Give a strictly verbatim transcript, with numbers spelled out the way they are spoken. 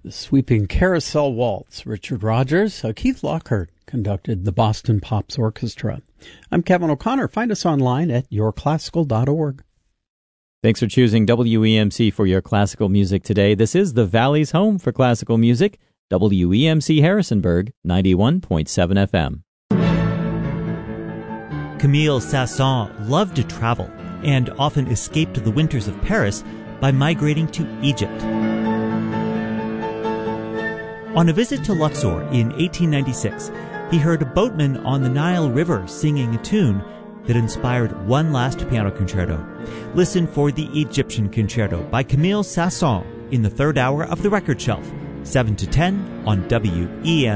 The sweeping Carousel Waltz. Richard Rodgers, uh, Keith Lockhart conducted the Boston Pops Orchestra. I'm Kevin O'Connor. Find us online at your classical dot org. Thanks for choosing W E M C for your classical music today. This is the Valley's home for classical music, W E M C Harrisonburg, ninety-one point seven F M. Camille Saint-Saëns loved to travel and often escaped the winters of Paris by migrating to Egypt. On a visit to Luxor in eighteen ninety-six, he heard a boatman on the Nile River singing a tune that inspired one last piano concerto. Listen for the Egyptian Concerto by Camille Saint-Saëns in the third hour of The Record Shelf, seven to ten on W E M C.